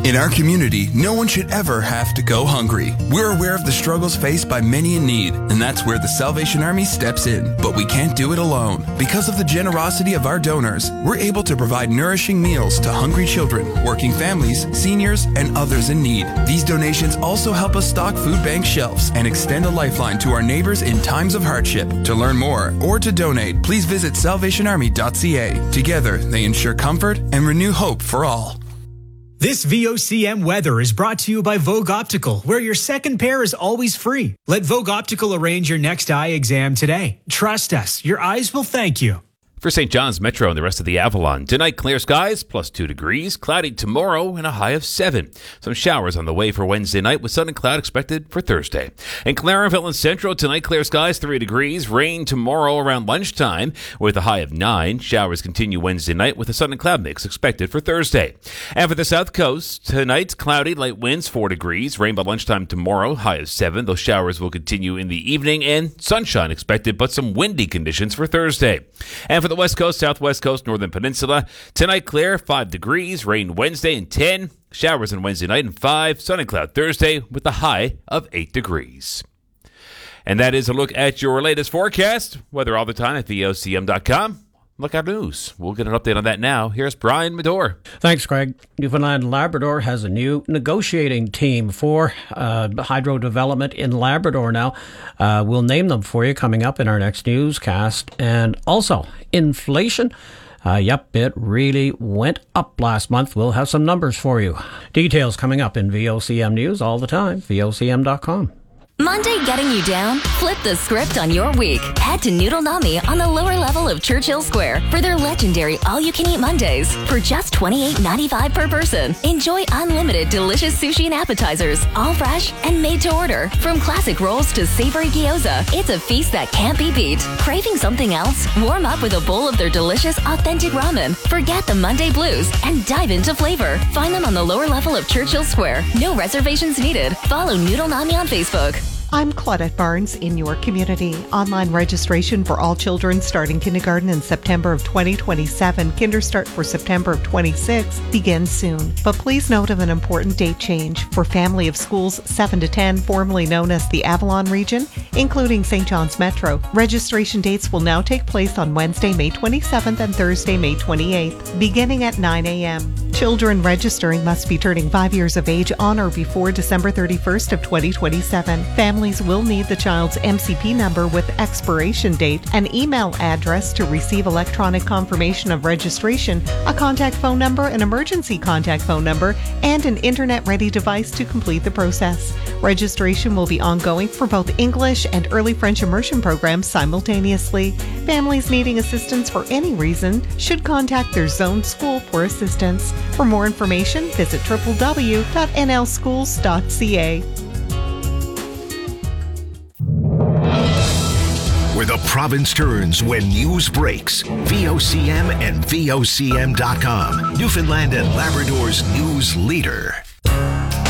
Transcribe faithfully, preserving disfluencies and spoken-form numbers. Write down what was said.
In our community, no one should ever have to go hungry. We're aware of the struggles faced by many in need, and that's where the Salvation Army steps in. But we can't do it alone. Because of the generosity of our donors, we're able to provide nourishing meals to hungry children, working families, seniors, and others in need. These donations also help us stock food bank shelves and extend a lifeline to our neighbors in times of hardship. To learn more or to donate, please visit salvation army dot c a. Together, they ensure comfort and renew hope for all. This V O C M weather is brought to you by Vogue Optical, where your second pair is always free. Let Vogue Optical arrange your next eye exam today. Trust us, your eyes will thank you. For Saint John's Metro and the rest of the Avalon, tonight clear skies, plus two degrees, cloudy tomorrow and a high of seven. Some showers on the way for Wednesday night with sun and cloud expected for Thursday. In Clarenville and Central, tonight clear skies, three degrees, rain tomorrow around lunchtime with a high of nine. Showers continue Wednesday night with a sun and cloud mix expected for Thursday. And for the South Coast, tonight cloudy, light winds, four degrees, rain by lunchtime tomorrow, high of seven. Those showers will continue in the evening and sunshine expected, but some windy conditions for Thursday. And for the West Coast, Southwest Coast, Northern Peninsula, tonight clear, five degrees, rain Wednesday and ten, showers on Wednesday night and five, sun and cloud Thursday with a high of eight degrees. And that is a look at your latest forecast. Weather all the time at V O C M dot com. Lookout News. We'll get an update on that now. Here's Brian Medore. Thanks, Greg. Newfoundland and Labrador has a new negotiating team for uh, hydro development in Labrador now. Uh, we'll name them for you coming up in our next newscast. And also, inflation. Uh, yep, it really went up last month. We'll have some numbers for you. Details coming up in V O C M News all the time. V O C M dot com. Monday getting you down? Flip the script on your week. Head to Noodle Nami on the lower level of Churchill Square for their legendary all-you-can-eat Mondays. For just twenty-eight ninety-five per person, enjoy unlimited delicious sushi and appetizers, all fresh and made to order. From classic rolls to savory gyoza, it's a feast that can't be beat. Craving something else? Warm up with a bowl of their delicious, authentic ramen. Forget the Monday blues and dive into flavor. Find them on the lower level of Churchill Square. No reservations needed. Follow Noodle Nami on Facebook. I'm Claudette Barnes in your community. Online registration for all children starting kindergarten in September of twenty twenty-seven. Kinderstart for September of twenty-six begins soon. But please note of an important date change for family of schools seven to ten, formerly known as the Avalon region, including Saint John's Metro. Registration dates will now take place on Wednesday, May twenty-seventh and Thursday, May twenty-eighth, beginning at nine a.m. Children registering must be turning five years of age on or before December thirty-first of twenty twenty-seven. Families will need the child's M C P number with expiration date, an email address to receive electronic confirmation of registration, a contact phone number, an emergency contact phone number, and an internet-ready device to complete the process. Registration will be ongoing for both English and early French immersion programs simultaneously. Families needing assistance for any reason should contact their zone school for assistance. For more information, visit w w w dot n l schools dot c a. Where the province turns when news breaks. V O C M and V O C M dot com. Newfoundland and Labrador's news leader.